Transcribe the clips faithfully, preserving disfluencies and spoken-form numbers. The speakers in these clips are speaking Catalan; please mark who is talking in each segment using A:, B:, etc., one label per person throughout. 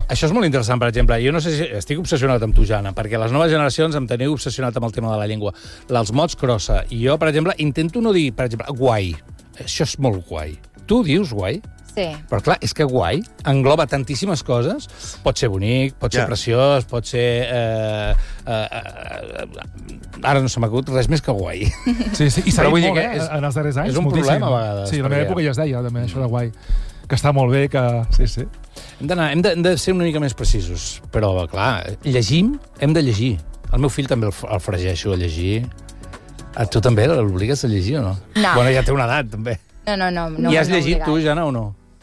A: Això és molt interessant, per exemple. Jo no sé si estic obsessionat amb tu, Jana, perquè les noves generacions em teniu obsessionat amb el tema de la llengua. Els mots crossa. I jo, per exemple, intento no dir, per exemple, guai. Això és molt guai. Tu dius guai?
B: Sí.
A: Però clar, és que guai engloba tantíssimes coses. Pot ser bonic, pot ser
C: Ja.
A: preciós, pot ser... Eh, eh, eh, ara no se m'ha acudit res més que guai.
D: Sí, sí. I s'ha
A: Però
D: dit
A: vull dir
D: molt,
A: que
D: eh,
A: és-
D: en els darrers anys.
A: és un
D: moltíssim.
A: problema, a vegades,
D: Sí, a la meva
A: perquè-
D: època ja es deia, també, això de guai. Que està molt bé, que... Sí, sí.
A: Hem, d'anar, hem, de, hem de ser una mica més precisos. Però, clar, llegim, hem de llegir. El meu fill també el, el fregeixo a llegir. A tu també l'obligues a llegir o no?
B: No.
A: Bueno, ja té una edat, també.
B: No, no, no. no
A: I has
B: no
A: llegit tu,
B: obligat.
A: Jana, o no?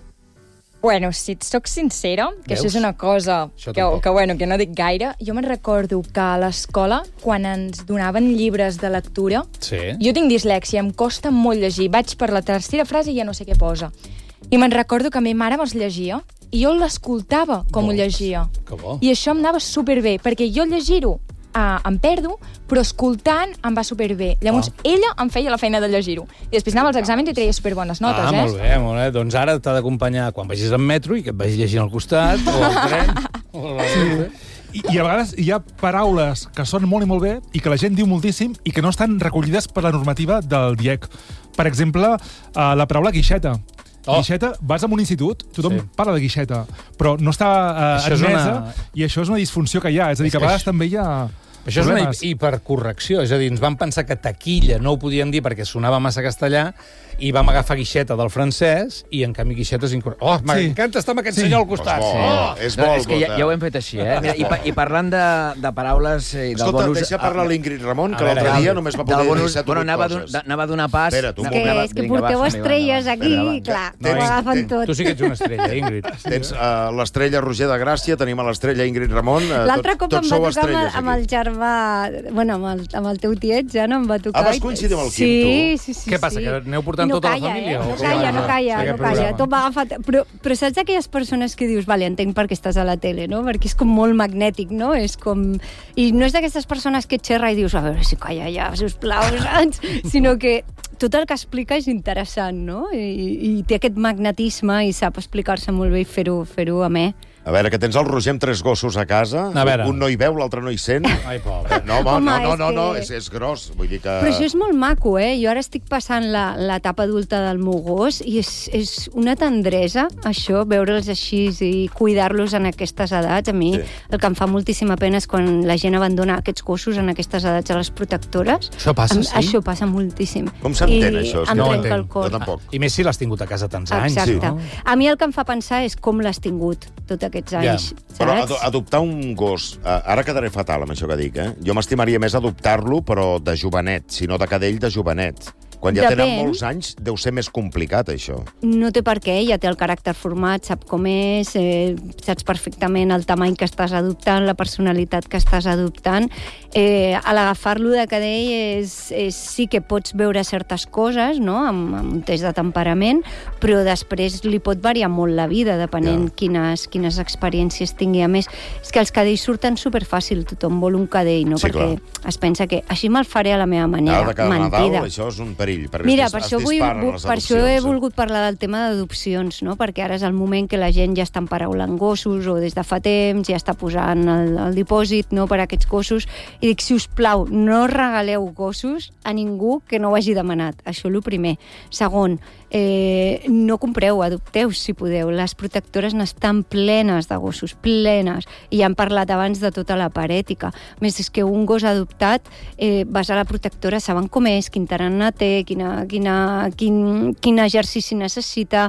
B: Bueno, si et soc sincera, que
A: Veus?
B: això és una cosa
A: Això
B: que,
A: tampoc.
B: que, bueno, que no dic gaire, jo me'n recordo que a l'escola, quan ens donaven llibres de lectura,
A: Sí.
B: jo tinc dislèxia, em costa molt llegir. Vaig per la tercera frase i ja no sé què posa. I me'n recordo que a mi mare me'ls llegia i jo l'escoltava com
A: Bo.
B: ho llegia.
A: Que bo.
B: I això em anava superbé, perquè jo llegir-ho eh, em perdo, però escoltant em va superbé. Llavors,
A: Ah.
B: ella em feia la feina de llegir-ho. I després anava als exàmens i treia superbones notes,
A: ah,
B: eh?
A: molt bé, molt bé. Doncs ara t'ha d'acompanyar quan vagis en metro i que et vagis llegint al costat, o al tren, o a la...
D: I, I a vegades hi ha paraules que són molt i molt bé i que la gent diu moltíssim i que no estan recollides per la normativa del D I E C. Per exemple, uh, la paraula guixeta.
A: Oh.
D: Guixeta, vas a un institut, tothom
A: Sí.
D: parla de guixeta, però no està uh,
A: Això és
D: admesa
A: una-
D: i això és una disfunció que hi ha. És a dir, que a
A: És-
D: vegades també hi ha
A: Això és una
D: problemes.
A: hi- hipercorrecció, és a dir, ens vam pensar que taquilla no ho podíem dir perquè sonava massa castellà i vam agafar guixeta del francès i en canvi guixeta és incorrecte. Oh, m'encanta estar amb aquest
D: Sí.
A: senyor al costat.
C: Pues bo.
A: Oh!
C: És
E: No,
C: molt
E: és que ja,
C: bo,
E: ja ho hem fet així, eh? Mira, i, pa, I parlant de, de paraules eh, i del
C: Escolta,
E: bonus...
C: deixa parlar l'Ingrid Ramon, que
A: A veure,
C: l'altre dia
A: del-
C: només va
E: del
C: poder dir
E: bonus,
C: set o
E: bueno,
C: vuit
E: anava, a
C: coses.
E: don- anava a donar pas...
C: Espera't, un
E: Anava-
C: moment.
F: Que és que
E: vinga, va,
F: porteu
E: som-hi, va,
F: estrelles
E: va,
F: aquí,
E: va, va.
F: clar,
C: Tens-
F: ho agafen
C: tens-
F: tot.
A: Tu sí que ets una estrella, Ingrid.
C: Tens uh, l'estrella Roger de Gràcia, tenim a l'estrella Ingrid Ramon. Uh,
F: L'altre cop
C: tots
F: em va
C: sou
F: tocar amb,
C: estrelles
F: amb
C: aquí.
F: el germà... Bueno, amb el, amb el teu tiet, ja no em va tocar.
C: Ah, vas coincidir amb el Quim,
F: sí,
C: tu?
F: Sí, sí,
A: Què passa,
F: sí.
A: que aneu portant
F: I no
A: tota la
F: calla,
A: família,
F: Eh?
A: o
F: No
A: com
F: calla,
A: va
F: no calla,
A: aquest
F: no calla.
A: programa?
F: Tot m'ha agafat... Però, però saps aquelles persones que dius, vale, entenc per què estàs a la tele, no? Perquè és com molt magnètic, no? És com... I no és d'aquestes persones que xerra i dius, a veure si calla ja, sisplau, saps? Sinó que tot el que explica és interessant, no? I, i té aquest magnetisme i sap explicar-se molt bé i fer-ho fer-ho amè.
C: A veure, que tens el Roger amb tres gossos a casa,
A: A veure.
C: un no hi veu, l'altre no hi sent.
A: Ai, pobre.
C: No, home,
F: Home,
C: no, no,
F: és
C: no, no,
F: que-
C: és, és gros. Vull dir que...
F: Però això és molt maco, eh? Jo ara estic passant la- l'etapa adulta del meu gos i és, és una tendresa, això, veure'ls així i cuidar-los en aquestes edats. A mi
C: Sí.
F: el que em fa moltíssima pena és quan la gent abandona aquests gossos en aquestes edats a les protectores.
A: Això passa,
F: Em-
A: sí?
F: Això passa moltíssim.
C: Com s'entén,
F: I
C: això? És
F: Em
C: que
A: no ho
F: trenca
A: entenc.
F: el cor.
C: Jo tampoc.
A: I més si l'has tingut a casa tants anys.
F: Exacte.
A: No?
F: A mi el que em fa pensar és com l'has tingut tots aquests
A: Ja.
F: anys,
C: Però
F: saps?
C: ado- adoptar un gos... Uh, ara quedaré fatal amb això que dic, eh? Jo m'estimaria més adoptar-lo, però de jovenet, si no de cadell, de jovenet. Quan ja
F: Depèn.
C: tenen molts anys, deu ser més complicat, això.
F: No té per què, ja té el caràcter format, sap com és, eh, saps perfectament el tamany que estàs adoptant, la personalitat que estàs adoptant. Eh, a l'agafar-lo de cadell és, és, sí que pots veure certes coses, no?, amb, amb un test de temperament, però després li pot variar molt la vida, depenent
C: Ja.
F: quines, quines experiències tingui. A més, és que els cadells surten superfàcil, tothom vol un cadell, no?,
C: Sí,
F: perquè
C: clar.
F: es pensa que així me'l faré a la meva manera.
C: Ara de cada
F: Mentida.
C: Nadal, això és un perill. Perquè
F: Mira,
C: es,
F: per
C: es
F: això, vull,
C: disparen
F: vull,
C: les
F: per això he
C: adopcions, eh?
F: volgut parlar del tema d'adopcions, no? Perquè ara és el moment que la gent ja està emparaulant gossos o des de fa temps ja està posant el, el dipòsit, no?, per a aquests gossos. I dic, si us plau, no regaleu gossos a ningú que no ho hagi demanat. Això és el primer. Segon, eh, no compreu, adopteu, si podeu. Les protectores n'estan plenes de gossos, plenes. I ja hem parlat abans de tota la parètica. A més, és que un gos adoptat, eh, vas a la protectora, saben com és, quin tarannà té, quina, quina, quin, quin exercici necessita,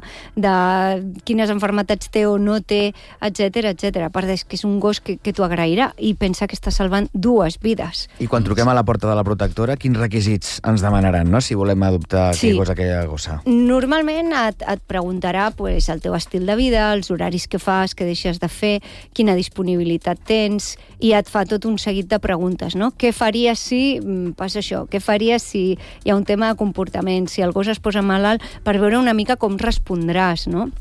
F: de quines enfermetats té o no té, etcètera, etcètera. A part, és que és un gos que, que t'ho agrairà i pensa que està salvant dues vides.
E: I quan truquem a la porta de la protectora, quins requisits ens demanaran, no?, si volem adoptar
F: Sí.
E: aquell gos, aquella gossa?
F: Normalment et, et preguntarà pues, el teu estil de vida, els horaris que fas, què deixes de fer, quina disponibilitat tens, i et fa tot un seguit de preguntes, no? Què faries si mm, passa això? Què faries si hi ha un tema de comportament? Si el gos es posa malalt, per veure una mica com respondràs, no?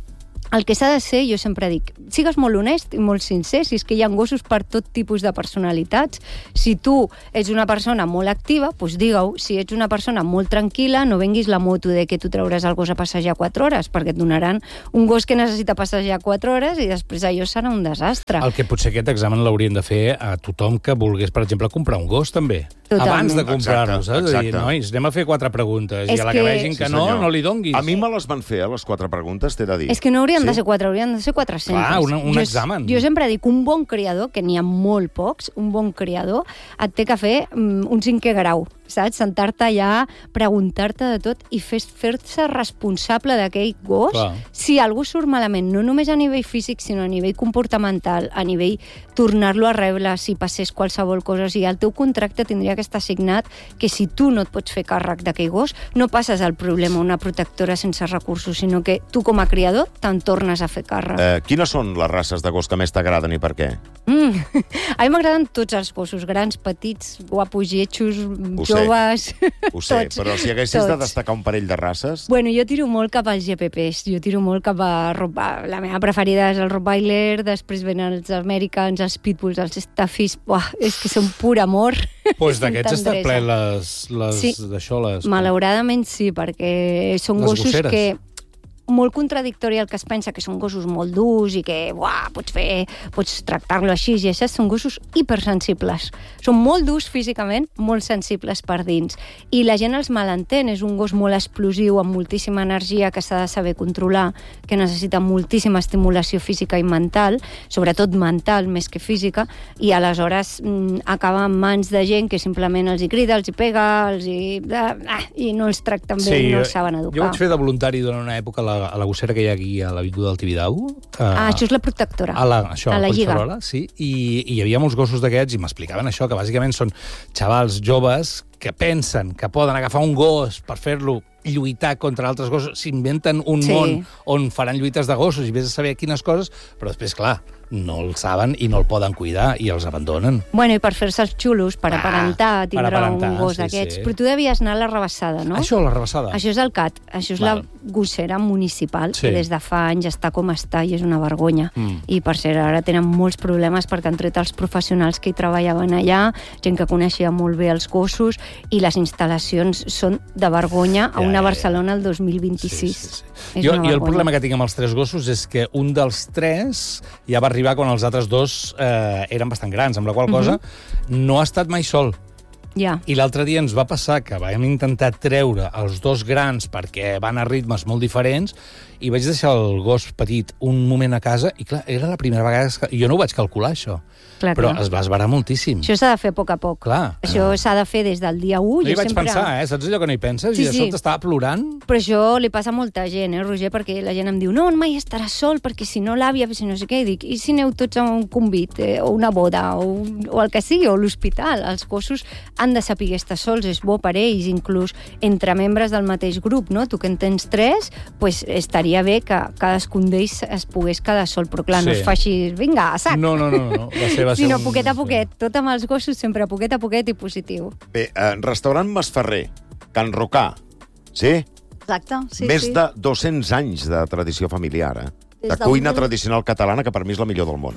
F: el que s'ha de ser, jo sempre dic, sigues molt honest i molt sincer, si és que hi ha gossos per tot tipus de personalitats. Si tu ets una persona molt activa, doncs digue-ho. Si ets una persona molt tranquil·la, no venguis la moto de que tu trauràs el gos a passejar quatre hores, perquè et donaran un gos que necessita passejar quatre hores i després allò serà un desastre.
A: El que potser aquest examen l'haurien de fer a tothom que volgués, per exemple, comprar un gos, també.
F: Totalment.
A: Abans de comprar-lo,
C: Exacte,
A: saps?
C: exacte.
A: Dir, nois, anem a fer quatre preguntes,
F: És
A: i a la
F: que-
A: que vegin que
C: Sí,
A: no,
C: senyor.
A: no li donguis.
C: A mi me les van fer, a les quatre preguntes, t'he de dir.
F: És que no haurien
C: Sí?
F: de ser quatre, haurien de ser quatre-centes.
A: Clar, un- un
F: jo,
A: examen.
F: Jo sempre dic, un bon criador, que n'hi ha molt pocs, un bon criador, et té que fer um, un cinquè grau, saps? Sentar-te allà, preguntar-te de tot i fer- fer-se responsable d'aquell gos.
A: Clar.
F: Si algú surt malament, no només a nivell físic, sinó a nivell comportamental, a nivell tornar-lo a rebre si passés qualsevol cosa. O sigui, el teu contracte tindria que estar signat que si tu no et pots fer càrrec d'aquell gos, no passes el problema a una protectora sense recursos, sinó que tu com a criador te'n tornes a fer càrrec.
C: Eh, quines són les races de gos que més t'agraden i per què?
F: Mm. A mi m'agraden tots els gossos, grans, petits, guapos, lletjos,
C: Ho sé.
F: joves...
C: Ho sé,
F: tots,
C: però si haguessis de
F: tots.
C: destacar un parell de races...
F: Bueno, jo tiro molt cap als G P Ps, jo tiro molt cap a... Rottweiler. La meva preferida és el Rottweiler, després venen els Americans, els Pitbulls, els Staffies... Buah, és que són pur amor.
A: Doncs
F: Són
A: d'aquests està
F: tendresa.
A: ple les... les
F: Sí.
A: d'això, les...
F: Malauradament sí, perquè són
A: Les
F: gossos
A: gosseres.
F: que molt contradictori el que es pensa que són gossos molt durs i que buah, pots fer, pots tractar-lo així i això, són gossos hipersensibles. Són molt durs físicament, molt sensibles per dins. I la gent els malentén, és un gos molt explosiu, amb moltíssima energia que s'ha de saber controlar, que necessita moltíssima estimulació física i mental, sobretot mental més que física, i aleshores mm, acaba en mans de gent que simplement els hi crida, els hi pega, els hi... Ah, i no els tracten bé, no els saben educar.
A: Jo vaig fer de voluntari durant una època a la, a la gossera que hi ha aquí a l'Avinguda del Tibidabo.
F: Ah, això és la protectora.
A: A la, això,
F: a la
A: a
F: Lliga.
A: Collserola, sí, i, i hi havia molts gossos d'aquests i m'explicaven això, que bàsicament són xavals joves que pensen que poden agafar un gos per fer-lo lluitar contra altres gossos, s'inventen un
F: Sí.
A: món on faran lluites de gossos i vés a saber quines coses, però després, clar, no el saben i no el poden cuidar i els abandonen.
F: Bueno, i per fer-se els xulos, per
A: Ah,
F: aparentar, tindre
A: per aparentar,
F: un gos
A: sí,
F: d'aquests.
A: sí.
F: Però tu devies anar a la Rebassada, no?
A: Això, la rebassada.
F: Això és el C A T, això és
A: Val.
F: la gossera municipal,
A: Sí.
F: que des de fa anys està com està i és una vergonya.
A: Mm.
F: I per cert, ara tenen molts problemes perquè han tret els professionals que hi treballaven allà, gent que coneixia molt bé els gossos, i les instal·lacions són de vergonya a
A: Ja,
F: una
A: ja, ja.
F: Barcelona el dos mil vint-i-sis.
A: Sí, sí, sí.
F: És
A: Jo,
F: una
A: I el
F: vergonya.
A: problema que tinc amb els tres gossos és que un dels tres ja va arribar quan els altres dos eh, eren bastant grans, amb la qual cosa no ha estat mai sol.
F: Ja.
A: I l'altre dia ens va passar que vam intentar treure els dos grans perquè van a ritmes molt diferents i vaig deixar el gos petit un moment a casa i, clar, era la primera vegada que... Jo no ho vaig calcular, això.
F: Clar,
A: però
F: clar.
A: es va esbarar moltíssim.
F: Això s'ha de fer a poc a poc.
A: Clar.
F: Això s'ha de fer des del dia u.
A: No hi
F: Jo
A: vaig
F: sempre...
A: pensar, eh? Saps allò que no hi penses?
F: Sí,
A: I de
F: sí.
A: sobte estava plorant.
F: Però això li passa a molta gent, eh, Roger? Perquè la gent em diu, no, mai estaràs sol, perquè si no l'àvia, si no sé què, i dic, i si aneu tots a un convit, eh, o una boda, o, un- o el que sigui, o l'hospital? Els gossos han de saber estar sols, és bo per ells, inclús entre membres del mateix grup, no? Tu que en tens tres, pues estaria bé que cadascun d'ells es pogués quedar sol, però clar, no
A: Sí.
F: es fa així, vinga, a sac.
A: No, no, no. no. Va ser, va ser
F: Sinó
A: un-
F: poquet a poquet, tot amb els gossos sempre poquet a poquet i positiu.
C: Bé, eh, restaurant Masferrer, Can Rocà, sí?
G: Exacte, sí,
C: Més
G: sí.
C: de dos-cents anys de tradició familiar, eh?
G: Des
C: De
G: del
C: cuina
G: mil-
C: tradicional catalana, que per mi és la millor del món.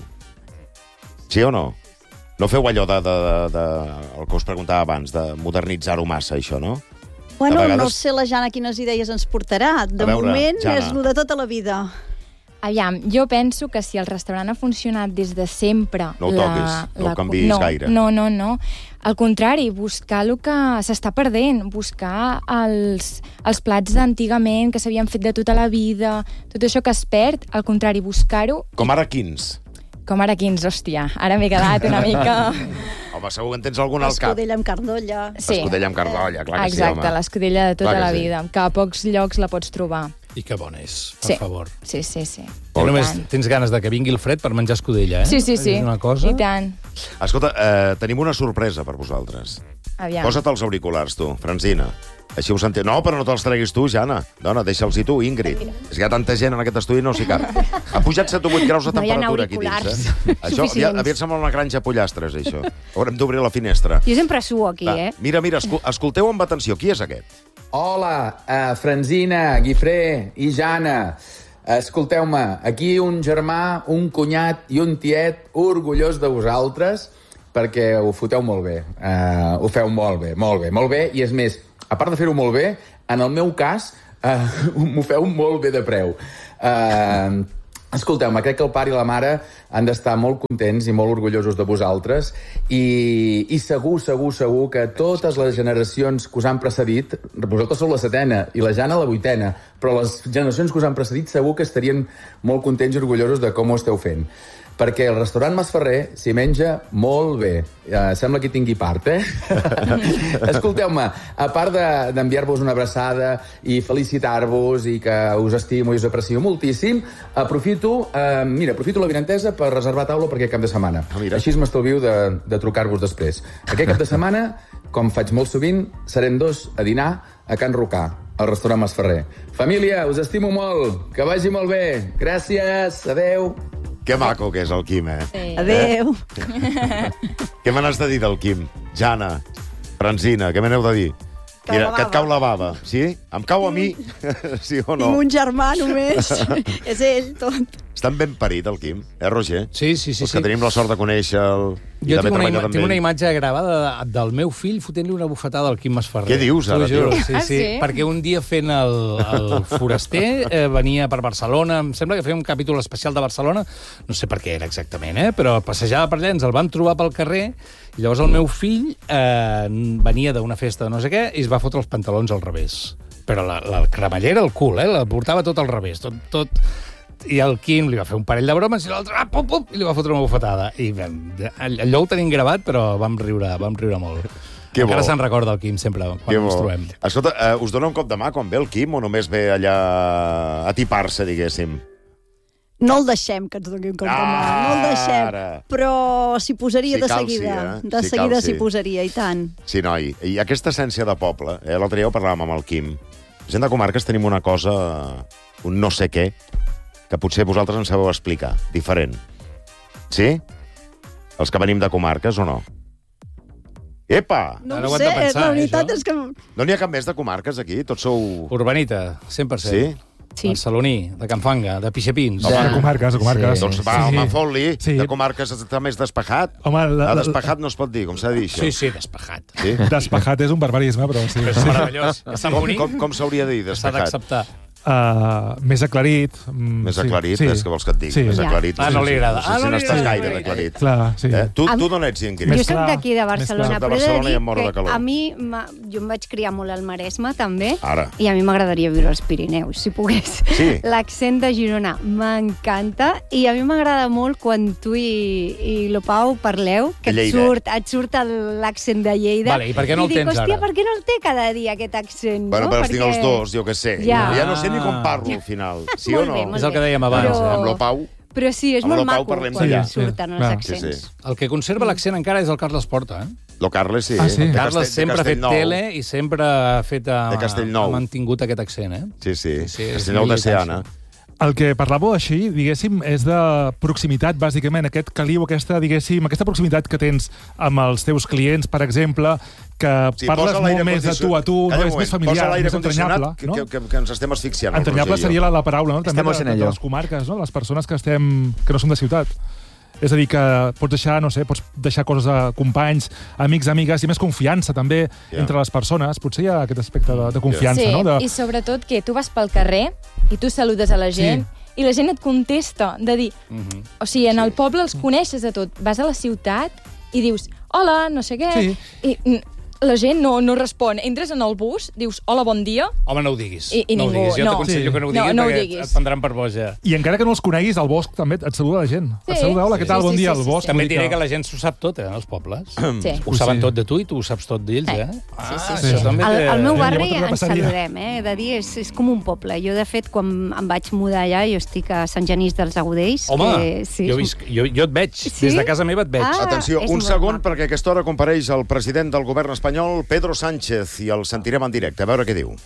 C: Sí o no? No feu allò de, de, de, de el que us preguntava abans, de modernitzar-ho massa, això, no?
G: Bueno,
C: A vegades-
G: no sé la Jana quines idees ens portarà. De
C: A veure,
G: moment
C: Jana.
G: és el de tota la vida.
B: Aviam, jo penso que si el restaurant ha funcionat des de sempre...
C: No ho toquis, no ho canviïs
B: no,
C: gaire.
B: No, no, no. Al contrari, buscar el que s'està perdent, buscar els, els plats d'antigament que s'havien fet de tota la vida, tot això que es perd, al contrari, buscar-ho,
C: Com ara quins.
B: com ara quins, hòstia, ara m'he quedat una mica...
C: Home, segur que en tens algun al cap.
G: Escudella amb cardolla.
B: Sí.
C: Escudella amb cardolla, clar que sí,
B: Exacte,
C: home.
B: l'escudella de tota
C: Clar que
B: la
C: sí.
B: vida, que a pocs llocs la pots trobar.
A: I que bon és, per
B: Sí.
A: favor.
B: Sí, sí, sí.
A: Ja
B: I
A: només
B: tant.
A: tens ganes de que vingui el fred per menjar escudella, eh?
B: Sí, sí, sí.
A: És una cosa...
B: I tant.
C: Escolta, eh, tenim una sorpresa per vosaltres.
B: Aviam.
C: Posa't els auriculars, tu, Francina. Així ho sentiu. No, però no te'ls treguis tu, Jana. Dona, deixa'ls-hi tu, Ingrid. És que hi ha tanta gent en aquest estudi, no s'hi cap. Ha pujat set o vuit graus de
F: No hi ha
C: temperatura aquí dins,
F: auriculars
C: eh? Això
F: suficients.
C: aviat, aviat sembla una granja a pollastres, això. Haurem d'obrir la finestra.
F: Jo sempre suo aquí,
C: Va,
F: eh?
C: mira, mira, escol escolteu amb atenció. Qui és aquest?
H: Hola, uh, Franzina, Guifré i Jana. Escolteu-me, aquí un germà, un cunyat i un tiet orgullós de vosaltres perquè ho foteu molt bé. Uh, ho feu molt bé, molt bé, molt bé. I és més, a part de fer-ho molt bé, en el meu cas, uh, m'ho feu molt bé de preu. Uh, Escolteu-me, crec que el pare i la mare han d'estar molt contents i molt orgullosos de vosaltres i, i segur, segur, segur que totes les generacions que us han precedit, vosaltres sou la setena i la Jana la vuitena, però les generacions que us han precedit segur que estarien molt contents i orgullosos de com ho esteu fent. Perquè el restaurant Masferrer s'hi menja molt bé. Uh, sembla que hi tingui part, eh? Escolteu-me, a part d'enviar-vos una abraçada i felicitar-vos i que us estimo i us aprecio moltíssim, aprofito, uh, mira, aprofito la vinentesa per reservar taula perquè cap de setmana.
C: Ah, mira.
H: Així m'estalvio de, de trucar-vos després. Aquest cap de setmana, com faig molt sovint, serem dos a dinar a Can Rocà, al restaurant Masferrer. Família, us estimo molt. Que vagi molt bé. Gràcies. Adeu.
C: Que maco que és el Quim, eh?
B: Sí.
G: Adéu.
C: Què me n'has de dir del Quim? Jana, Francina, què me n'heu de dir?
G: Cau
C: Mira,
G: la
C: que et
G: bava.
C: cau la bava, sí? Em cau a mi, sí o no?
G: Tinc un germà només. És ell, tot.
C: Està ben parit, el Quim, eh, Roger?
A: Sí, sí, sí.
C: Els
A: sí.
C: que tenim la sort de conèixer-lo i
A: Jo
C: d'haver
A: tinc una,
C: treballat
A: ima
C: amb
A: tinc una
C: ell.
A: imatge gravada de, del meu fill fotent-li una bufetada al Quim Masferrer.
C: Què dius, ara,
A: T'ho juro,
C: tio?
A: Sí,
B: Ah,
A: sí,
B: sí?
A: perquè un dia fent el, el foraster eh, venia per Barcelona, em sembla que feia un capítol especial de Barcelona, no sé per què era exactament, eh, però passejava per allà, ens el van trobar pel carrer, i llavors el meu fill eh, venia d'una festa de no sé què i es va fotre els pantalons al revés. Però la, la cremallera al cul, eh, la portava tot al revés, tot... tot... I el Quim li va fer un parell de bromes i l'altre, ah, pum, pum, i li va fotre una bufetada. I vam, allò ho tenim gravat, però vam riure, vam riure molt.
C: Que
A: Encara
C: bo.
A: se'n recorda el Quim sempre, quan
C: Que
A: ens
C: bo.
A: trobem.
C: Escolta, eh, us dona un cop de mà quan ve el Quim o només ve allà a tipar-se, diguéssim?
G: No el deixem que ens doni un cop de mà, no el deixem.
C: Ara.
G: Però s'hi posaria
C: Si
G: de
C: cal,
G: seguida.
C: sí, eh?
G: De
C: Si
G: seguida
C: cal, sí.
G: s'hi posaria, i tant.
C: Sí, noi. I aquesta essència de poble, eh, l'altre dia ho parlàvem amb el Quim. Gent de comarques tenim una cosa, un no sé què, que potser vosaltres en sabeu explicar, diferent. Sí? Els que venim de comarques o no? Epa!
G: No
A: Ara ho
G: ho
A: hem
G: sé,
A: de pensar,
G: la
A: eh,
G: veritat
A: això.
G: és que...
C: No n'hi ha cap més de comarques aquí? Tots sou...
A: Urbanita, cent per cent.
C: Sí?
F: Sí.
A: Barceloní, de Can Fanga, de Pixapins.
D: De comarques, de comarques.
E: Sí.
C: Doncs va,
D: Sí.
C: home, fot-li.
D: Sí.
C: De comarques està més despejat.
D: Home, la,
C: Ah,
D: la,
C: despejat no es pot dir, com s'ha de dir, això.
A: Sí, sí, despejat.
C: Sí?
D: despejat és un barbarisme, però sí.
A: És meravellós. És tan
C: Com,
A: bonic,
C: com, com s'hauria de dir,
A: s'ha
C: despejat?
A: d'acceptar.
D: Uh, més aclarit. Mm,
C: Més
D: sí,
C: aclarit,
D: sí.
C: és que vols que et digui.
D: Sí.
C: Més
F: Ja.
C: aclarit.
A: Ah, no li agrada.
C: No sé
A: Ah,
C: si
A: no li
C: n'estàs
A: agrada.
C: gaire d'aclarit.
D: Clar, sí.
C: Eh? Tu,
F: Am-
C: tu d'on ets, Ingrid?
D: Més
F: Jo soc
D: clar,
F: d'aquí, de
D: més
F: Barcelona,
C: clar. De
F: però he de
C: Barcelona i
F: dir
C: em moro de
F: que
C: calor.
F: a mi, m'ha- jo em vaig criar molt al Maresme, també,
C: Ara.
F: i a mi m'agradaria viure als Pirineus, si pogués.
C: Sí.
F: L'accent de Girona m'encanta, i a mi m'agrada molt quan tu i, i lo Pau parleu, que
C: De
F: et
C: Lleida.
F: surt, et surt el- l'accent de Lleida.
A: Vale, i per què no el
F: dic,
A: tens
F: hòstia,
A: ara?
F: per què no el té cada dia, aquest accent?
C: Bueno,
F: no?
C: però els tinc els
F: Perquè-
C: dos, jo què sé.
F: Ja.
C: Ja no sé ni com parlo, al final. Sí o
F: Molt
C: no?
F: bé, molt
A: És el que
F: bé.
A: dèiem abans,
F: Però-
A: eh?
C: Amb lo Pau.
F: Però sí, és
C: Amb
F: molt
C: lo Pau
F: maco
C: parlem
F: quan
D: d'allà.
F: surten
D: Sí,
F: els
D: clar.
F: accents.
C: Sí, sí.
A: El que conserva l'accent encara és el Carles Porta, eh?
C: Lo Carles, sí.
D: Ah, sí?
C: De
A: Carles
C: Castell- de
A: sempre ha fet
C: Castellnou.
A: tele i sempre ha fet... A,
C: De Castellnou.
A: Ha mantingut aquest accent, eh?
C: Sí, sí.
A: Sí, és
C: Castellnou de
A: militància.
C: Seana.
D: El que parlàveu així, diguéssim, és de proximitat, bàsicament, aquest caliu, aquesta, diguéssim, aquesta proximitat que tens amb els teus clients, per exemple, que
C: Sí,
D: parles
C: posa l'aire
D: molt més de tu a tu,
C: Calla
D: no
C: un
D: és
C: moment,
D: més familiar,
C: posa l'aire
D: més entranyable.
C: condicionat, que,
D: No?
C: que, que, que ens estem asfixiant. el
D: Entranyable
C: Roger i jo.
D: seria la, la paraula, no? També
E: Estamos
D: de,
E: en
D: de, de
E: ello.
D: les comarques, no? Les persones que estem que no som de ciutat. És a dir, que pots deixar, no sé, pots deixar coses a companys, amics, amigues, i més confiança, també,
C: Ja.
D: entre les persones. Potser hi ha aquest aspecte de, de confiança,
B: Sí,
D: no? De...
B: i sobretot que tu vas pel carrer i tu saludes a la gent i la gent et contesta, de dir...
A: Mhm.
B: O sigui, en el poble els coneixes a tot. Vas a la ciutat i dius, hola, no sé què...
D: Sí.
B: I mm, la gent no, no respon. Entres en el bus, dius, hola, bon dia...
A: Home, no ho diguis.
B: I- i
A: no ho
B: ningú-
A: diguis. Jo
B: no.
A: t'aconsello
D: Sí.
A: que no ho
B: No,
A: diguis
B: no ho
A: perquè
B: diguis.
A: et prendran per boja.
D: I encara que no els coneguis, el Bosc també et saluda la gent.
B: Sí.
D: Et saluda, hola, què tal,
B: Sí,
D: bon
B: sí,
D: dia,
B: sí,
D: el
B: sí,
D: Bosc.
B: sí.
A: També
D: Vull
A: et
D: dir
A: diré que la gent s'ho sap tot, eh, als pobles.
B: Sí.
A: Ho saben
D: Sí.
A: tot de tu i tu ho saps tot d'ells, eh? Ah,
B: sí,
A: això
D: sí.
A: també
F: Al,
A: té-
F: al meu
D: Ja
F: barri
D: m'ho
F: ens
D: passaria.
F: saludem, eh? He de dir, és, és com un poble. Jo, de fet, quan em vaig mudar allà, jo estic a Sant Genís dels Agudells.
A: Home,
F: que, sí,
A: jo, visc, jo, jo et veig.
F: Sí?
A: Des de casa meva et veig.
F: Ah.
C: Atenció,
F: és
C: un
F: molt
C: segon,
F: maco.
C: perquè a aquesta hora compareix el president del govern espanyol, Pedro Sánchez, i el sentirem en directe. A veure què diu.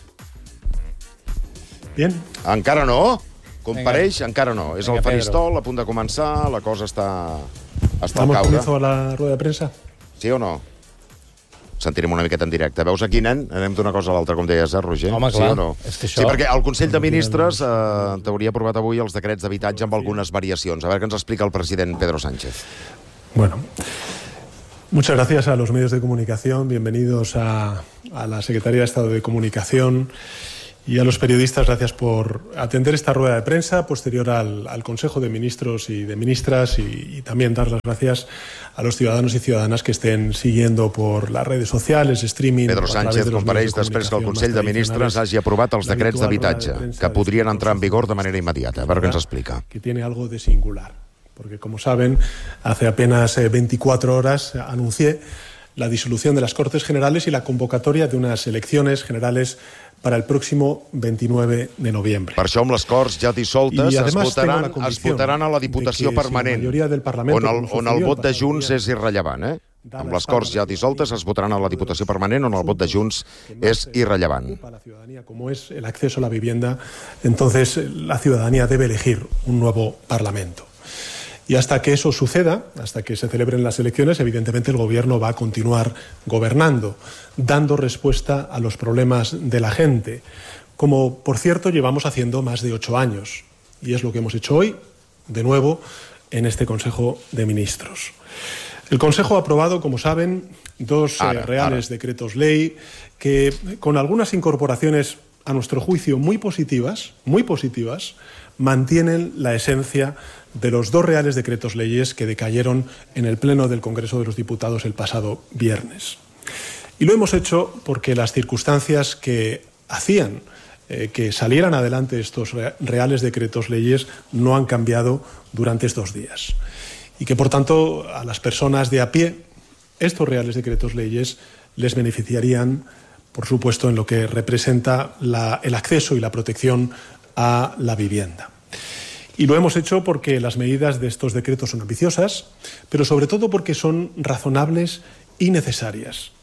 I: Bien.
C: Encara no? Compareix?
A: Vinga.
C: Encara no. És
A: Vinga,
C: el
A: Pedro.
C: faristol, a punt de començar, la cosa està, està al
I: Damos
C: caure.
I: comienzo a la rueda de prensa.
C: Sí o no? sentirem una miqueta en directe. Veus aquí, nen? Anem d'una cosa a l'altra, com deies, eh, Roger?
A: Home, clar, sí o no? És que això...
C: Sí, perquè el Consell de Ministres eh, t'hauria aprovat avui els decrets d'habitatge amb algunes variacions. A veure què ens explica el president Pedro Sánchez.
I: Bueno, muchas gracias a los medios de comunicación, bienvenidos a, a la Secretaría de Estado de Comunicación y a los periodistas, gracias por atender esta rueda de prensa posterior al, al Consejo de Ministros y de Ministras y, y también dar las gracias a los ciudadanos y ciudadanas que estén siguiendo por las redes socials, streaming...
C: Pedro Sánchez compareix després que el Consell de Ministres hagi aprovat els decrets d'habitatge, que podrien entrar en vigor de manera immediata. A veure què ens explica.
I: Que tiene algo de singular, porque como saben, hace apenas veinticuatro horas anuncié la disolución de las Cortes Generales y la convocatoria de unas elecciones generales para el próximo veintinueve de noviembre.
C: Per això, amb les Corts ja dissoltes, es votaran, es votaran a la Diputació Permanent, on el, on el vot de Junts és irrellevant. Eh? Amb les Corts ja dissoltes, es votaran a la Diputació Permanent, on el vot de Junts és irrellevant.
I: Como es el acceso a la vivienda, entonces la ciudadanía debe elegir un nuevo Parlamento. Y hasta que eso suceda, hasta que se celebren las elecciones, evidentemente el Gobierno va a continuar gobernando, dando respuesta a los problemas de la gente, como por cierto llevamos haciendo más de ocho años. Y es lo que hemos hecho hoy, de nuevo, en este Consejo de Ministros. El Consejo ha aprobado, como saben, dos
C: ara,
I: eh, reales
C: ara.
I: decretos ley que, con algunas incorporaciones a nuestro juicio muy positivas, muy positivas, mantienen la esencia de los dos reales decretos leyes que decayeron en el Pleno del Congreso de los Diputados el pasado viernes. Y lo hemos hecho porque las circunstancias que hacían eh, que salieran adelante estos reales decretos leyes no han cambiado durante estos días. Y que, por tanto, a las personas de a pie, estos reales decretos leyes les beneficiarían, por supuesto, en lo que representa la, el acceso y la protección a la vivienda. Y lo hemos hecho porque las medidas de estos decretos son ambiciosas, pero sobre todo porque son razonables y necesarias.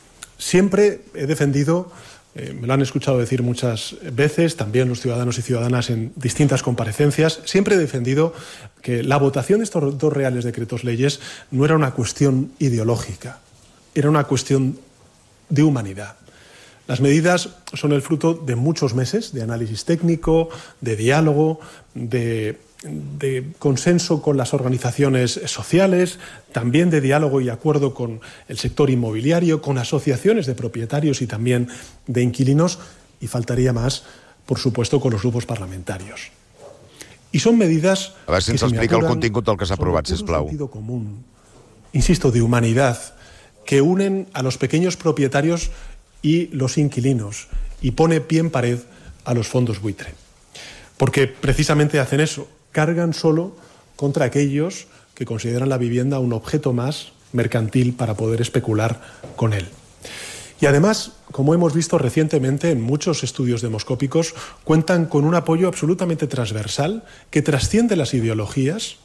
I: Siempre he defendido, eh, me lo han escuchado decir muchas veces, también los ciudadanos y ciudadanas en distintas comparecencias, siempre he defendido que la votación de estos dos reales decretos leyes no era una cuestión ideológica, era una cuestión de humanidad. Las medidas son el fruto de muchos meses de análisis técnico, de diálogo, de, de consenso con las organizaciones sociales, también de diálogo y acuerdo con el sector inmobiliario, con asociaciones de propietarios y también de inquilinos, y faltaría más, por supuesto, con los grupos parlamentarios. Y son medidas...
C: A veure si ens explica el contingut del que s'ha aprovat, sisplau.
I: Sentido común, insisto, de humanidad, que unen a los pequeños propietarios y los inquilinos, y pone pie en pared a los fondos buitre. Porque precisamente hacen eso, cargan solo contra aquellos que consideran la vivienda un objeto más mercantil para poder especular con él. Y además, como hemos visto recientemente en muchos estudios demoscópicos, cuentan con un apoyo absolutamente transversal que trasciende las ideologías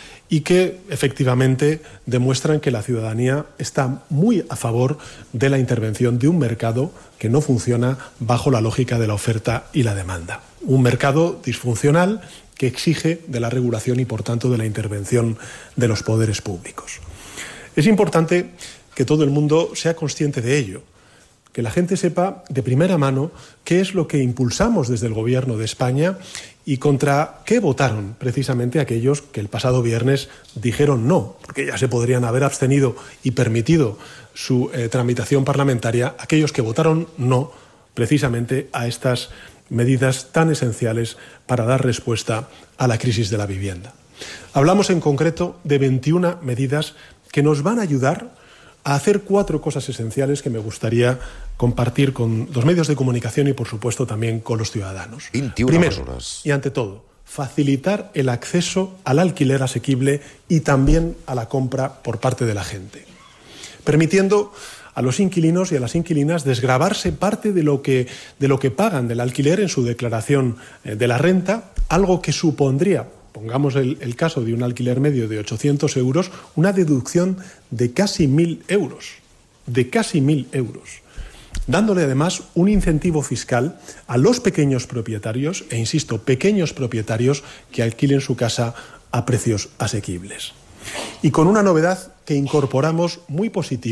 I: y que efectivamente demuestran que la ciudadanía está muy a favor de la intervención de un mercado que no funciona bajo la lógica de la oferta y la demanda. Un mercado disfuncional que exige de la regulación y, por tanto, de la intervención de los poderes públicos. Es importante que todo el mundo sea consciente de ello, que la gente sepa de primera mano qué es lo que impulsamos desde el Gobierno de España y contra qué votaron precisamente aquellos que el pasado viernes dijeron no, porque ya se podrían haber abstenido y permitido su eh, tramitación parlamentaria, aquellos que votaron no precisamente a estas medidas tan esenciales para dar respuesta a la crisis de la vivienda. Hablamos en concreto de veintiuna medidas que nos van a ayudar a hacer cuatro cosas esenciales que me gustaría compartir con los medios de comunicación y, por supuesto, también con los ciudadanos. Primero, y ante todo, facilitar el acceso al alquiler asequible y también a la compra por parte de la gente, permitiendo a los inquilinos y a las inquilinas desgravarse parte de lo que, de lo que pagan del alquiler en su declaración de la renta, algo que supondría, pongamos el, el caso de un alquiler medio de ochocientos euros, una deducción de casi mil euros, de casi mil euros, dándole además un incentivo fiscal a los pequeños propietarios, e insisto, pequeños propietarios que alquilen su casa a precios asequibles. Y con una novedad que incorporamos muy positiva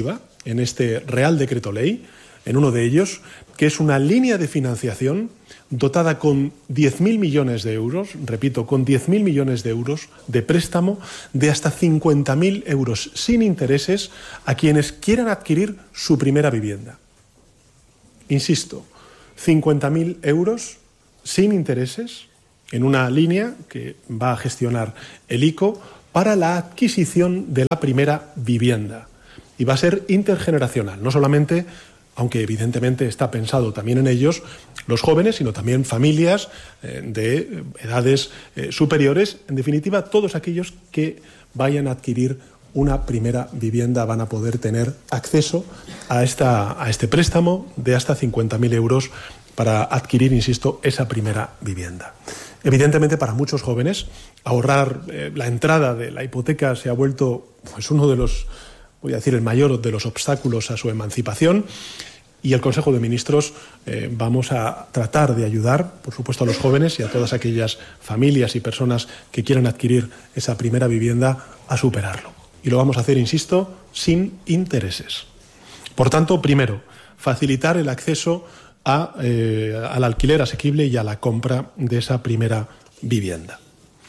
I: en este Real Decreto Ley, en uno de ellos, que es una línea de financiación dotada con diez mil millones de euros, repito, con diez mil millones de euros de préstamo de hasta cincuenta mil euros sin intereses a quienes quieran adquirir su primera vivienda. Insisto, cincuenta mil euros sin intereses en una línea que va a gestionar el I C O para la adquisición de la primera vivienda. Y va a ser intergeneracional, no solamente, aunque evidentemente está pensado también en ellos, los jóvenes, sino también familias eh, de edades eh, superiores. En definitiva, todos aquellos que vayan a adquirir una primera vivienda van a poder tener acceso a, esta, a este préstamo de hasta cincuenta mil euros para adquirir, insisto, esa primera vivienda. Evidentemente, para muchos jóvenes, ahorrar eh, la entrada de la hipoteca se ha vuelto pues, uno de los, voy a decir, el mayor de los obstáculos a su emancipación. Y el Consejo de Ministros eh, vamos a tratar de ayudar, por supuesto, a los jóvenes y a todas aquellas familias y personas que quieran adquirir esa primera vivienda a superarlo. Y lo vamos a hacer, insisto, sin intereses. Por tanto, primero, facilitar el acceso a, eh, al alquiler asequible y a la compra de esa primera vivienda.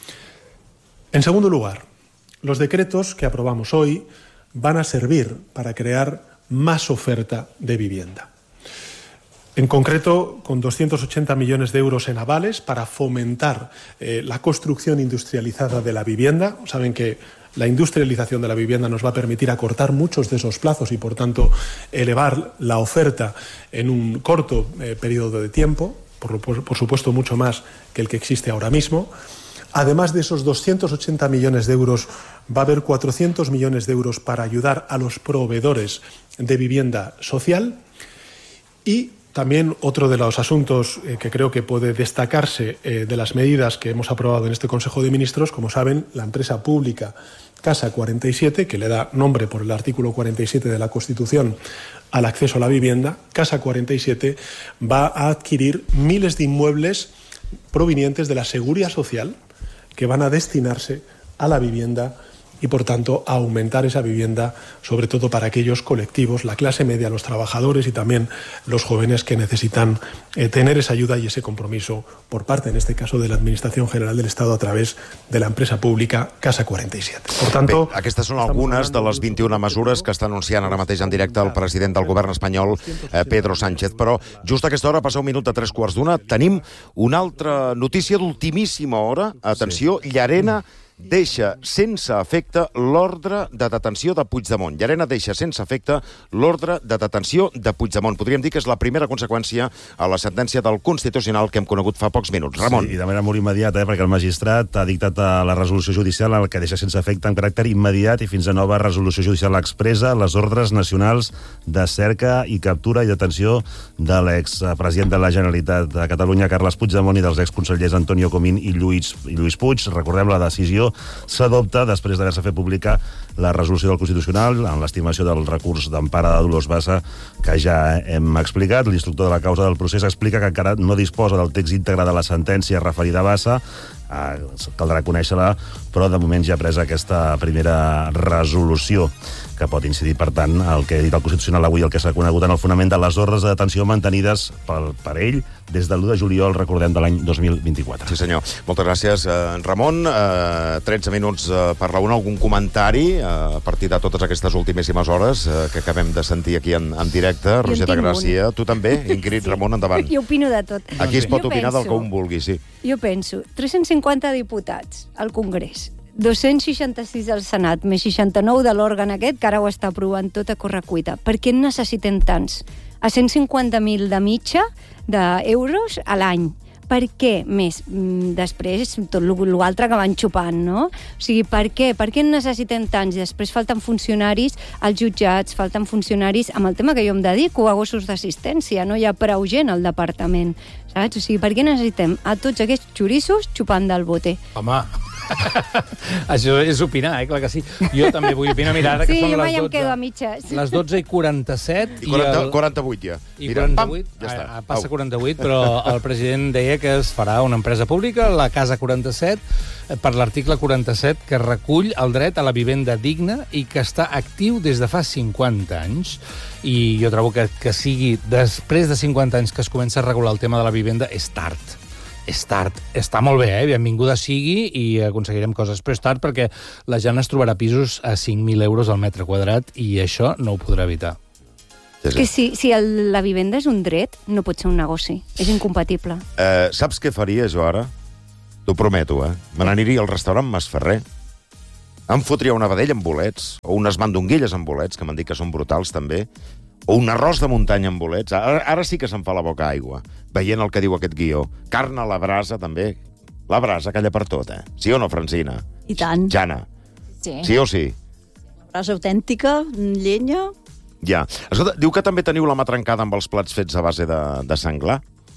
I: En segundo lugar, los decretos que aprobamos hoy van a servir para crear más oferta de vivienda. En concreto, con doscientos ochenta millones de euros en avales para fomentar eh, la construcción industrializada de la vivienda. Saben que la industrialización de la vivienda nos va a permitir acortar muchos de esos plazos y, por tanto, elevar la oferta en un corto eh, periodo de tiempo, por, por, por supuesto mucho más que el que existe ahora mismo. Además de esos doscientos ochenta millones de euros, va a haber cuatrocientos millones de euros para ayudar a los proveedores de vivienda social. Y también otro de los asuntos eh, que creo que puede destacarse eh, de las medidas que hemos aprobado en este Consejo de Ministros, como saben, la empresa pública Casa cuarenta y siete, que le da nombre por el artículo cuarenta y siete de la Constitución al acceso a la vivienda, Casa cuarenta y siete va a adquirir miles de inmuebles provenientes de la Seguridad Social que van a destinarse a la vivienda y, por tanto, a aumentar esa vivienda, sobre todo para aquellos colectivos, la clase media, los trabajadores y también los jóvenes que necesitan eh, tener esa ayuda y ese compromiso por parte, en este caso, de la Administración General del Estado a través de la empresa pública Casa cuarenta y siete. Por tanto,
C: Bé, aquestes són algunes de les vint-i-una mesures que està anunciant ara mateix en directe el president del govern espanyol, eh, Pedro Sánchez. Però just a aquesta hora, passa un minut a tres quarts d'una, tenim una altra notícia d'ultimíssima hora. Atenció, Llarena deixa sense efecte l'ordre de detenció de Puigdemont. Llarena deixa sense efecte l'ordre de detenció de Puigdemont. Podríem dir que és la primera conseqüència a la sentència del Constitucional que hem conegut fa pocs minuts. Ramon.
J: Sí, i de manera molt immediata, eh, perquè el magistrat ha dictat la resolució judicial en el que deixa sense efecte en caràcter immediat i fins a nova resolució judicial expressa les ordres nacionals de cerca i captura i detenció de l'expresident de la Generalitat de Catalunya, Carles Puigdemont, i dels exconsellers Antonio Comín i Lluís, i Lluís Puig. Recordem, la decisió s'adopta després d'haver-se fet pública la resolució del Constitucional en l'estimació del recurs d'empara de Dolors Bassa, que ja hem explicat. L'instructor de la causa del procés explica que encara no disposa del text íntegre de la sentència referida a Bassa. Eh, caldrà conèixer-la, però de moment ja ha pres aquesta primera resolució, que pot incidir, per tant, el que ha dit el Constitucional avui, el que s'ha conegut en el fonament de les ordres de detenció mantenides per, per ell des del l'u de juliol, recordem, de l'any dos mil vint-i-quatre.
C: Sí, senyor. Moltes gràcies, eh, Ramon. Eh, tretze minuts eh, per la una. Algun comentari eh, a partir de totes aquestes ultimíssimes hores eh, que acabem de sentir aquí en, en directe? Roger de Gràcia, tu també? Ingrid, Ramon, endavant.
F: Jo opino de tot.
C: Aquí es pot
F: jo
C: opinar
F: penso,
C: del que un vulgui, sí.
F: Jo penso, tres-cents cinquanta diputats al Congrés, dos-cents seixanta-sis al Senat, més seixanta-nou de l'òrgan aquest, que ara ho està aprovant tot a correcuita. Per què en necessitem tants? A cent cinquanta mil de mitja d'euros a l'any. Per què més? Després, tot l'altre que van xupant, no? O sigui, per què? Per què en necessitem tants? Després falten funcionaris als jutjats, falten funcionaris amb el tema que jo em dedico, a gossos d'assistència, no hi ha prou gent al departament, saps? O sigui, per què necessitem a tots aquests xoriços xupant del bote?
A: Home... Això és opinar, eh? Clar que sí. Jo també vull opinar. Mira, ara que
F: Sí,
A: són
F: jo mai
A: les
F: em
A: dotze.
F: quedo a mitges.
A: Les dotze i quaranta-set.
C: I quaranta, quaranta-vuit ja.
A: I
C: Mira,
A: quaranta-vuit,
C: pam, ja està.
A: ah, passa
C: Au.
A: quaranta-vuit, però el president deia que es farà una empresa pública, la Casa quaranta-set, per l'article quaranta-set, que recull el dret a la vivenda digna i que està actiu des de fa cinquanta anys. I jo trobo que, que sigui després de cinquanta anys que es comença a regular el tema de la vivenda és tard. És tard. Està molt bé, eh? Benvinguda sigui i aconseguirem coses, però és tard perquè la gent es trobarà pisos a cinc mil euros al metre quadrat i això no ho podrà evitar.
C: Sí, sí.
F: Que si, si el, la vivenda és un dret, no pot ser un negoci. És incompatible.
C: Eh, saps què faria jo ara? T'ho prometo, eh? Me n'aniria al restaurant Masferrer, em fotria una vedella amb bolets, o unes mandonguilles amb bolets, que m'han dit que són brutals també, o un arròs de muntanya amb bolets. Ara, ara sí que se'm fa la boca aigua, veient el que diu aquest guió. Carn a la brasa, també. La brasa calla per tot, eh? Sí o no, Francina?
G: I tant.
C: Jana?
G: Sí.
C: Sí o sí?
G: Brasa autèntica, llenya...
C: Ja. Escolta, diu que també teniu la mà trencada amb els plats fets a base de, de senglar.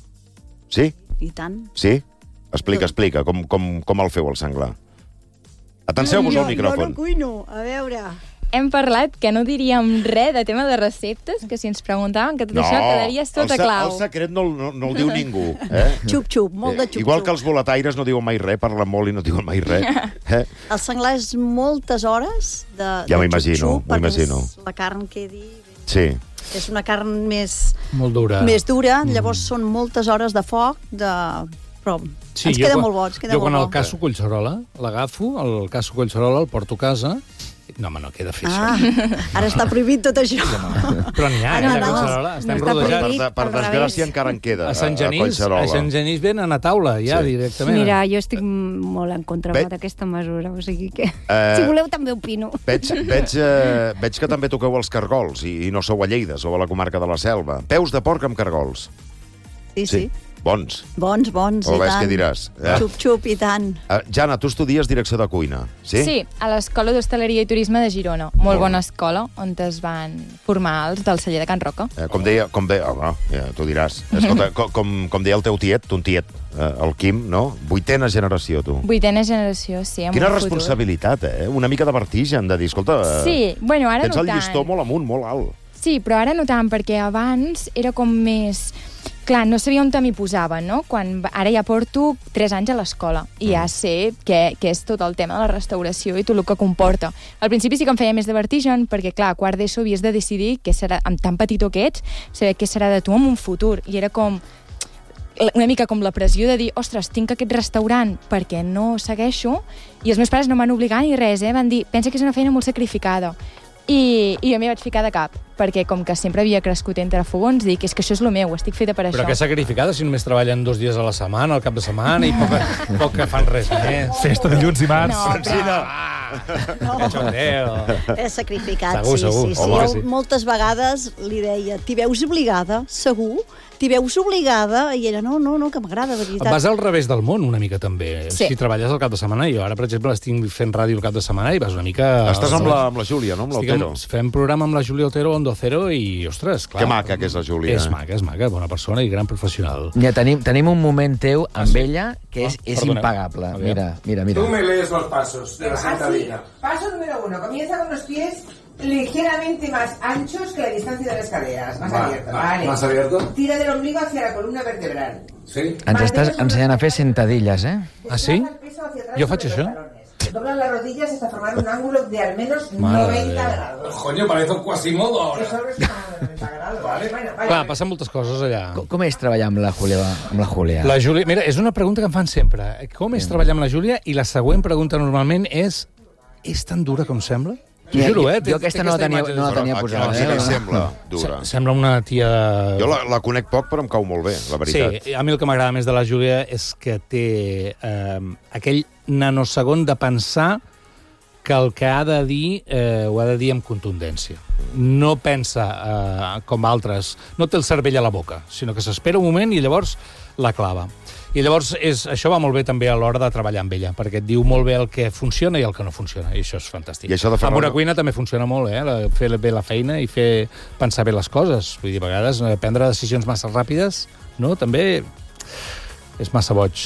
C: Sí?
G: I tant.
C: Sí? Explica, explica, com, com, com el feu, el senglar. Atenceu-vos al micròfon.
G: Jo no cuino, a veure...
B: Hem parlat que no diríem res de tema de receptes, que si ens preguntaven que tot això quedaria sota
C: el, se-
B: clau.
C: el secret no, no, no el diu ningú. Eh?
G: Xup-xup, molt de xup-xup.
C: Igual que els boletaires no diuen mai res, parlen molt i no diuen mai res. Eh?
G: El senglar és moltes hores de,
C: Ja
G: de
C: m'imagino,
G: xup-xup,
C: m'ho
G: perquè
C: imagino.
G: és- la carn quedi...
C: Sí.
G: És una carn més,
A: Molt dura.
G: més dura, llavors són moltes hores de foc, de... però ens
A: jo
G: queda
A: quan-
G: molt bo, ens queda
A: Jo
G: molt
A: quan
G: bo.
A: el casso collserola, l'agafo, el casso collserola, el porto a casa... No, home, no queda fer
G: Ah,
A: això.
G: ara està prohibit tot això.
A: Però n'hi ha,
G: Ah,
A: eh,
G: no,
A: de
G: no,
A: collserola.
F: no
A: Estem
F: està
A: rodejats.
F: prohibit.
C: Per, per
F: al
C: desgràcia
F: revés.
C: encara en queda,
A: A Sant
C: a
A: Genís, a
C: Collserola.
A: Sant Genís venen a taula, ja,
C: Sí.
A: directament.
F: Mira, jo estic molt en contra
C: Ve-
F: d'aquesta mesura, o sigui que...
C: Eh,
F: Si voleu, també opino.
C: Veig, veig, eh, veig que també toqueu els cargols i, i no sou a Lleida, sou a la comarca de la Selva. Peus de porc amb cargols.
G: Sí, sí.
C: Bons.
G: Bons, bons,
C: O
G: i
C: ves
G: tant.
C: què diràs. Eh?
G: Xup-xup, i tant.
C: Uh, Jana, tu estudies direcció de cuina, sí?
B: Sí, a l'Escola d'Hostaleria i Turisme de Girona. Molt bona escola, on es van formar els del celler de Can Roca.
C: Eh, com deia, com deia, oh, no, ja, tu diràs. Escolta, com, com, com deia el teu tiet, ton tiet, eh, el Quim, no? Vuitena generació, tu.
B: Vuitena generació, sí, amb
C: Quina
B: un futur.
C: responsabilitat, eh? Una mica de vertigen, de dir, escolta... eh,
B: Sí, bueno, ara
C: tens
B: no
C: el
B: tant.
C: llistó molt amunt, molt alt.
B: Sí, però ara no tant, perquè abans era com més... Clar, no sabia on m'hi posava, no? Quan, ara ja porto tres anys a l'escola i ja sé què, què és tot el tema de la restauració i tot el que comporta. Al principi sí que em feia més de vertigen, perquè, clar, a quart d'ESO havies de decidir què serà, amb tan petitó que ets, saber què serà de tu en un futur. I era com una mica com la pressió de dir, ostres, tinc aquest restaurant perquè no segueixo, i els meus pares no m'han obligat ni res, eh? Van dir, pensa que és una feina molt sacrificada. I, i jo m'hi vaig ficar de cap, perquè com que sempre havia crescut entre fogons, dic, és que això és el meu, estic feta per
A: Però
B: això.
A: que sacrificada si només treballen dos dies a la setmana, al cap de setmana, i poc, poc que fan res més.
D: Festa de dilluns i març.
B: No, però...
A: No. Cachondeo.
G: És sacrificat,
A: Segur,
G: sí,
A: segur.
G: sí, sí.
A: Home,
G: Jo
A: sí.
G: moltes vegades li deia, t'hi veus obligada, segur? T'hi veus obligada? I era, no, no, no, que m'agrada, de veritat.
A: Vas al revés del món, una mica, també.
B: Sí.
A: Si treballes al cap de setmana, jo ara, per exemple, estic fent ràdio al cap de setmana i vas una mica...
C: Estàs amb la, amb la Júlia, no? Amb
A: Estic
C: l'Otero.
A: amb, fem programa amb la Júlia Otero, Ondo Cero, i, ostres, clar...
C: Que maca que és la Júlia.
A: És maca, és maca, bona persona i gran professional.
E: Ja tenim, tenim un moment teu amb ella que és,
A: Ah,
E: és
A: perdoneu.
E: impagable.
A: A veure.
E: Mira, mira, mira.
K: Tú me lees los pasos de la
L: Ah, sí.
K: sentadilla.
L: Paso número uno. Comienza con los pies ligeramente más anchos que la distancia de las caderas. Más
K: Vale,
L: abierto.
K: vale.
L: Vale.
K: Más abierto.
L: Tira del ombligo hacia la columna vertebral.
K: Sí.
E: Ens estàs ensenyant a fer sentadilles, eh?
A: Ah, sí?
L: Desplaza el peso hacia atrás
A: Jo faig
L: sobre los
A: això?
L: talones. Dobla las rodillas hasta formar un ángulo de al menos
A: Madre
L: noventa
A: mía.
L: grados.
K: Coño, parece un Quasimodo ahora.
L: Eso es noventa grados. Vale. Bueno, vale.
A: Clar, passen moltes coses allà.
E: Com, com és treballar amb la Júlia? Amb la Júlia?
A: La Júlia, mira, és una pregunta que em fan sempre. Com és treballar amb la Júlia? I la següent pregunta normalment és, és tan dura com sembla? T'ho
E: Ja,
A: juro, eh?
E: jo aquesta no la tenia- no la tenia posada,
C: Aquí
E: eh?
C: li sembla dura.
A: Se- Sembla una tia...
C: Jo la, la conec poc, però em cau molt bé, la veritat.
A: Sí, a mi el que m'agrada més de la Júlia és que té eh, aquell nanosegon de pensar que el que ha de dir eh, ho ha de dir amb contundència. No pensa eh, com altres, no té el cervell a la boca, sinó que s'espera un moment i llavors la clava. I llavors és, això va molt bé també a l'hora de treballar amb ella, perquè et diu molt bé el que funciona i el que no funciona, i això és fantàstic.
C: I això de fer
A: amb
C: una-
A: una cuina també funciona molt, eh? La, fer bé la feina i fer pensar bé les coses. Vull dir, a vegades eh, prendre decisions massa ràpides, no? També és massa boig.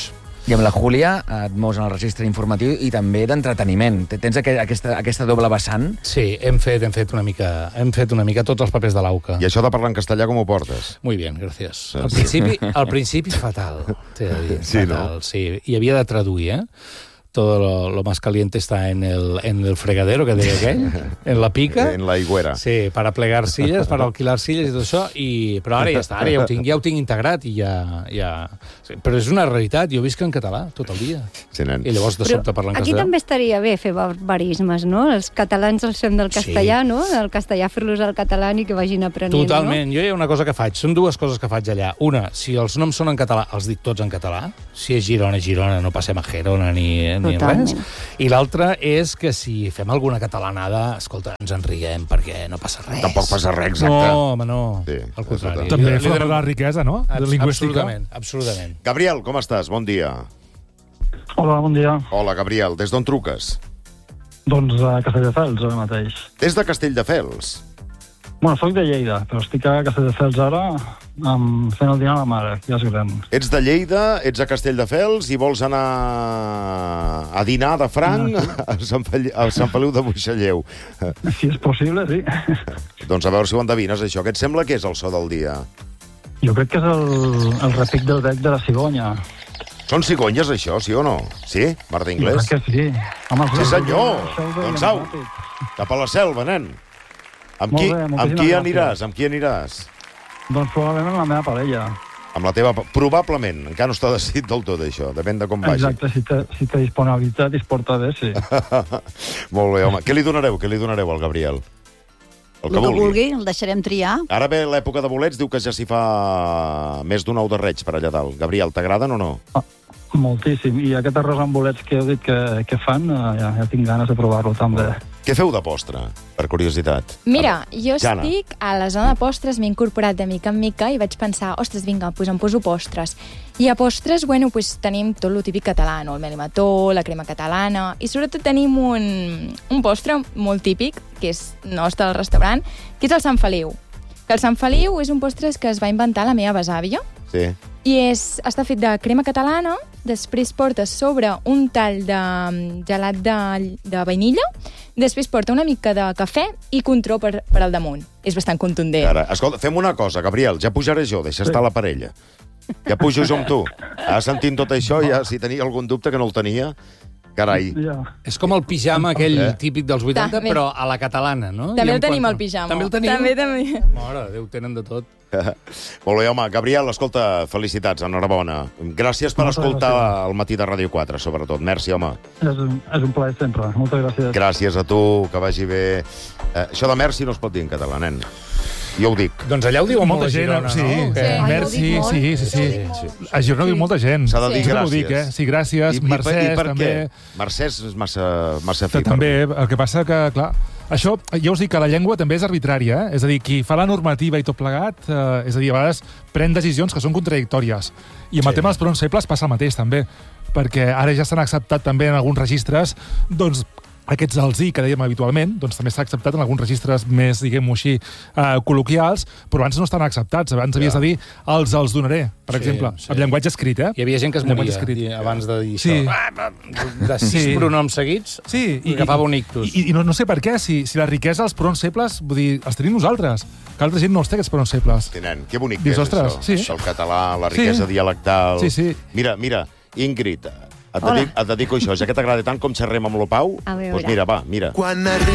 E: I amb la Júlia et mous en el registre informatiu i també d'entreteniment. Tens aquesta, aquesta doble vessant?
A: Sí, hem fet, hem fet una mica hem fet una mica tots els papers de l'Auca.
C: I això de parlar en castellà com ho portes?
A: Muy bien, gracias. Al principi, al principi és fatal. T'he de dir,
C: Sí,
A: fatal,
C: no?
A: sí. I havia de traduir, eh? Todo lo, lo más caliente está en el, en el fregadero, que deia aquell, en la pica.
C: En la higuera.
A: Sí, para plegar silles, para alquilar silles i tot això, i, però ara ja està, ara ja ho tinc, ja ho tinc integrat i ja... ja... Sí, però és una realitat, jo visc en català tot el dia.
C: Sí, nen.
A: I llavors de
F: Però
A: sobte parlant
F: aquí
A: castellà.
F: també estaria bé fer barbarismes, no? Els catalans els fem del castellà,
A: Sí.
F: no? Del castellà fer-los al català i que vagin aprenent,
A: Totalment. Jo hi ha una cosa que faig. Són dues coses que faig allà. Una, si els noms són en català, els dic tots en català. Si és Girona, Girona, no passem a Gerona ni, ni
F: Totalment.
A: res. I l'altra és que si fem alguna catalanada, escolta, ens en riem perquè no passa res.
C: Tampoc passa res, exacte.
A: No, home, no.
C: Sí,
A: Al contrari.
D: També
A: Li- li
D: fa
A: donem-
D: la riquesa, no? De
A: Abs-
D: lingüística.
A: Absolutament, absolutament.
C: Gabriel, com estàs? Bon dia.
M: Hola, bon dia.
C: Hola, Gabriel. Des d'on truques?
M: Doncs a Castelldefels, ara mateix.
C: Des de Castelldefels.
M: Bueno, soc de Lleida, però estic a Castelldefels ara amb, fent el dinar a la mare, que ja és gran.
C: Ets de Lleida, ets a Castelldefels i vols anar a dinar de franc a Sant, Fe- a Sant Feliu de Buixalleu.
M: Si és possible, sí.
C: Doncs a veure si ho endevines, això. Què et sembla que és el so del dia?
M: Jo crec que és el, el repic del bec de la cigonya.
C: Són cigonyes, això, sí o no? Sí? Mar d'Inglés?
M: Jo crec que sí. Home,
C: Sí, senyor!
M: això ho veiem
C: Doncs au,
M: ràpid.
C: cap a la selva, nen. Amb
M: Molt
C: qui,
M: bé, moltíssimes
C: amb qui
M: gràcies.
C: aniràs? Amb qui aniràs?
M: Doncs probablement amb la meva parella.
C: Amb la teva... Probablement. Encara no està decidit del tot, això. Depèn de com vagi.
M: Exacte, si té, si té disponibilitat i es porta bé, sí.
C: Molt bé, home. Què li donareu? Què li donareu al Gabriel? El
G: El que vulgui, el deixarem triar.
C: Ara ve l'època de bolets, diu que ja s'hi fa més d'un ou de reig per allà dalt. Gabriel, t'agraden o no?
M: Moltíssim. I aquest arròs amb bolets que heu dit que, que fan, eh, ja, ja tinc ganes de provar-lo també.
C: Què feu de postre, per curiositat?
B: Mira, jo
C: Jana.
B: estic a la zona de postres, m'he incorporat de mica en mica i vaig pensar, ostres, vinga, doncs em poso postres. I a postres, bueno, doncs tenim tot lo típic català, no? El melimató, la crema catalana, i sobretot tenim un, un postre molt típic, que és nostre al restaurant, que és el Sant Feliu. Que el Sant Feliu és un postre que es va inventar la meva besàvia,
C: Sí.
B: i és, està fet de crema catalana, després porta sobre un tall de mm, gelat de, de vainilla, després porta una mica de cafè i contró per, per al damunt. És bastant contundent.
C: Ara, escolta, fem una cosa, Gabriel, ja pujaré jo, deixa estar la parella. Ja pujo jo amb tu. Ara sentint tot això, ja si tenia algun dubte que no el tenia, carai.
M: Ja.
A: És com el pijama aquell
C: Eh?
A: típic dels vuitanta,
B: També.
A: però a la catalana, no?
B: També
A: I
B: el
A: en
B: tenim,
A: quant-
B: el pijama.
A: També el teniu?
B: També, també.
A: Mare, Déu, tenen de tot.
C: Molt bé, home. Gabriel, escolta, felicitats, enhorabona. Gràcies per
M: Moltes
C: escoltar
M: gràcies.
C: el matí de Ràdio quatre, sobretot. Merci, home.
M: És, un- és un plaer sempre. Moltes gràcies.
C: Gràcies a tu, que vagi bé. Eh, això de merci no es pot dir en català, nen. Jo ho dic.
A: Doncs allà ho diuen
D: Molta
A: molt a
D: gent,
A: Girona,
D: sí.
A: no?
D: Sí.
A: Que-
D: Merci, sí, sí, sí. A Girona ho diu molta gent.
C: S'ha de dir
D: Sempre
C: gràcies.
D: ho dic, eh? Sí, gràcies.
C: I, i,
D: Mercès,
C: i per
D: també.
C: què? Mercès és massa, massa fi.
D: Que també, el que passa que, clar, això, ja us dic que la llengua també és arbitrària, eh? És a dir, qui fa la normativa i tot plegat, eh, és a dir, a vegades pren decisions que són contradictòries. I amb el
A: Sí.
D: tema dels pronoms febles passa el mateix, també, perquè ara ja s'han acceptat també en alguns registres, doncs, aquests els i que dèiem habitualment, doncs també s'ha acceptat en alguns registres més, diguem-ho així, eh, col·loquials, però abans no estan acceptats. Abans havies de dir els els donaré, per
A: Sí,
D: exemple.
A: sí.
D: El llenguatge escrit, eh?
A: Hi havia gent que es
D: El llenguatge
A: moria
D: escrit.
A: i abans de dir
D: Sí.
A: això. De sis
D: Sí.
A: pronoms seguits,
D: Sí,
A: i agafava un ictus.
D: I, i no, no sé per què, si, si la riquesa dels pronoms febles, vull dir, els tenim nosaltres, que altra gent no els té, aquests pronoms febles.
C: Tenen. Que bonic que
D: Dius,
C: és
D: ostres,
C: això.
D: sí.
C: El català, la riquesa
D: Sí.
C: dialectal.
D: Sí, sí.
C: Mira, mira, Ingrid, et,
F: Hola.
C: dedic, et dedico això. Ja que t'agrada tant com xerrem amb lo Pau,
F: A veure.
C: doncs mira, va, mira.
N: Quan arribi